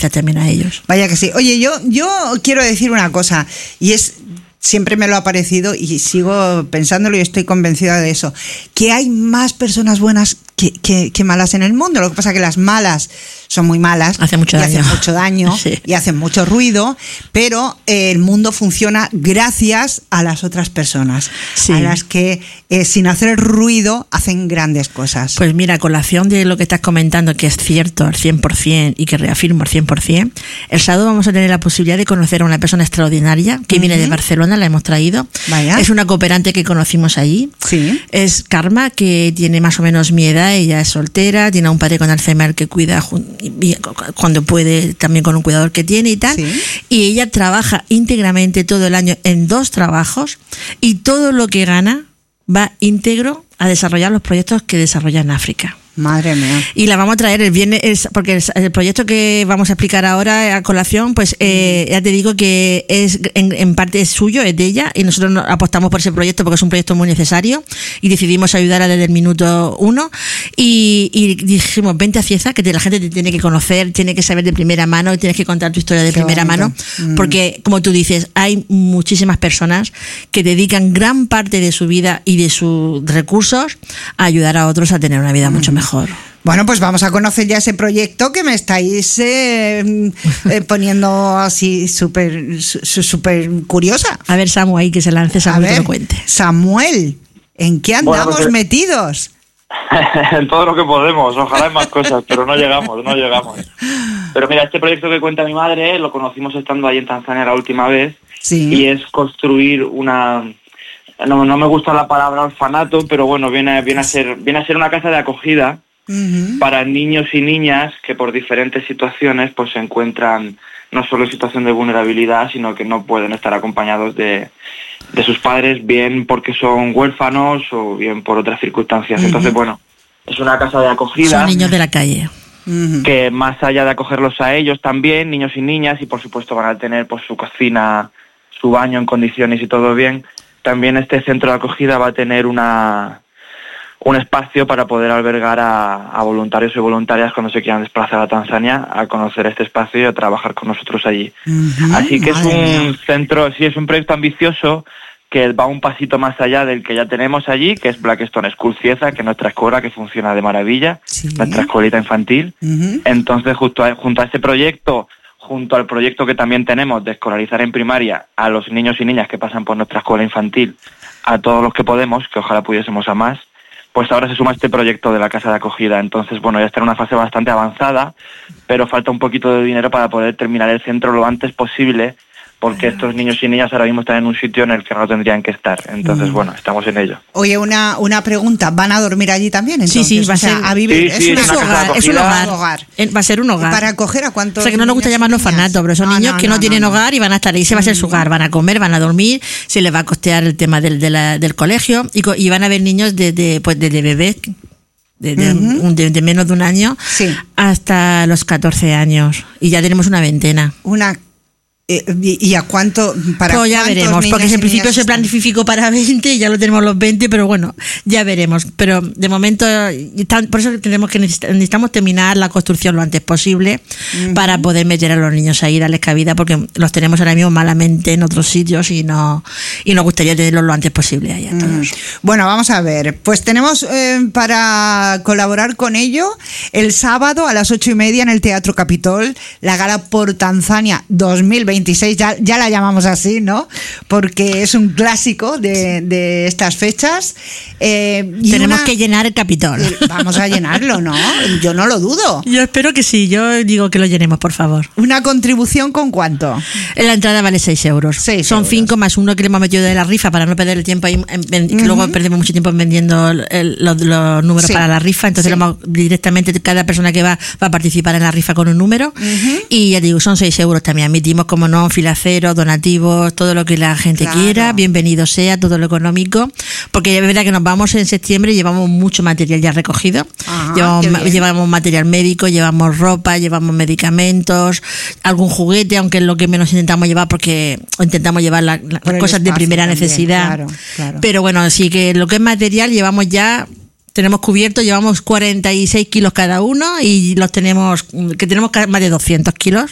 gracias también a ellos. Vaya que sí. Oye, yo quiero decir una cosa, y es... Siempre me lo ha parecido y sigo pensándolo y estoy convencida de eso, que hay más personas buenas que malas en el mundo. Lo que pasa es que las malas son muy malas, hacen mucho daño sí. Y hacen mucho ruido, pero el mundo funciona gracias a las otras personas, sí. A las que sin hacer ruido hacen grandes cosas. Pues mira, a colación de lo que estás comentando, que es cierto al 100% y que reafirmo al 100%, el sábado vamos a tener la posibilidad de conocer a una persona extraordinaria que viene de Barcelona, la hemos traído. Vaya. Es una cooperante que conocimos allí. Sí. Es Karma, que tiene más o menos mi edad, ella es soltera, tiene a un padre con Alzheimer que cuida cuando puede, también con un cuidador que tiene y tal. Sí. Y ella trabaja íntegramente todo el año en 2 trabajos y todo lo que gana va íntegro a desarrollar los proyectos que desarrolla en África. Madre mía. Y la vamos a traer el viernes, porque el proyecto que vamos a explicar ahora a colación, pues ya te digo que es en parte es suyo, es de ella, y nosotros apostamos por ese proyecto porque es un proyecto muy necesario y decidimos ayudarla desde el minuto 1 y dijimos, vente a Cieza, que la gente te tiene que conocer, tiene que saber de primera mano y tienes que contar tu historia de primera mano, porque como tú dices, hay muchísimas personas que dedican gran parte de su vida y de sus recursos a ayudar a otros a tener una vida mucho mejor. Bueno, pues vamos a conocer ya ese proyecto que me estáis poniendo así súper curiosa. A ver, Samu, ahí que se lance, Samu, que lo cuente. Samuel, ¿en qué andamos metidos? En todo lo que podemos, ojalá hay más cosas, pero no llegamos. Pero mira, este proyecto que cuenta mi madre, lo conocimos estando ahí en Tanzania la última vez, sí. Y es construir una... No me gusta la palabra orfanato, pero bueno, viene a ser una casa de acogida para niños y niñas que por diferentes situaciones pues se encuentran no solo en situación de vulnerabilidad, sino que no pueden estar acompañados de sus padres, bien porque son huérfanos o bien por otras circunstancias. Entonces, bueno, es una casa de acogida. Son niños de la calle. Que más allá de acogerlos a ellos también, niños y niñas, y por supuesto van a tener pues su cocina, su baño en condiciones y todo bien. También este centro de acogida va a tener un espacio para poder albergar a voluntarios y voluntarias cuando se quieran desplazar a Tanzania a conocer este espacio y a trabajar con nosotros allí. Así que es un centro, sí, es un proyecto ambicioso que va un pasito más allá del que ya tenemos allí, que es Blackstone School Cieza, que es nuestra escuela que funciona de maravilla, sí. Nuestra escuelita infantil. Entonces, junto a ese proyecto, junto al proyecto que también tenemos de escolarizar en primaria a los niños y niñas que pasan por nuestra escuela infantil, a todos los que podemos, que ojalá pudiésemos a más, pues ahora se suma este proyecto de la casa de acogida. Entonces, bueno, ya está en una fase bastante avanzada, pero falta un poquito de dinero para poder terminar el centro lo antes posible, porque estos niños y niñas ahora mismo están en un sitio en el que no tendrían que estar. Entonces, bueno, estamos en ello. Oye, una pregunta, ¿van a dormir allí también? Entonces? Sí, va a ser a vivir. Sí, es un hogar. Va a ser un hogar. ¿Para acoger a cuántos? O sea, que no nos gusta llamarlo orfanato, pero son niños que no tienen hogar y van a estar ahí. Se va a ser su hogar, van a comer, van a dormir, se les va a costear el tema del colegio y van a haber niños desde bebés, de menos de un año, sí, hasta los 14 años. Y ya tenemos una veintena. ¿Y a cuánto? Pues ya veremos, porque en principio se planificó para 20 y ya lo tenemos los 20, pero bueno, ya veremos. Pero de momento, por eso necesitamos terminar la construcción lo antes posible para poder meter a los niños ahí, darles cabida, porque los tenemos ahora mismo malamente en otros sitios y nos gustaría tenerlos lo antes posible ahí a todos. Bueno, vamos a ver, pues tenemos para colaborar con ello el sábado a las 8:30 en el Teatro Capitol, la Gala por Tanzania 2026, ya la llamamos así, ¿no? Porque es un clásico de estas fechas. Tenemos que llenar el Capitol. Vamos a llenarlo, ¿no? Yo no lo dudo. Yo espero que sí, yo digo que lo llenemos, por favor. ¿Una contribución con cuánto? La entrada vale 6 euros. Son 5 más 1 que le hemos metido de la rifa para no perder el tiempo ahí, que luego perdemos mucho tiempo vendiendo los números para la rifa, entonces directamente cada persona que va a participar en la rifa con un número y ya digo, son 6 euros también. Admitimos como no, filaceros, donativos, todo lo que la gente quiera, bienvenido sea, todo lo económico, porque es verdad que nos vamos en septiembre y llevamos mucho material ya recogido. Llevamos material médico, llevamos ropa, llevamos medicamentos, algún juguete, aunque es lo que menos intentamos llevar, porque intentamos llevar las cosas de primera necesidad. Claro. Pero bueno, sí que lo que es material llevamos ya. Tenemos cubierto, llevamos 46 kilos cada uno y tenemos más de 200 kilos.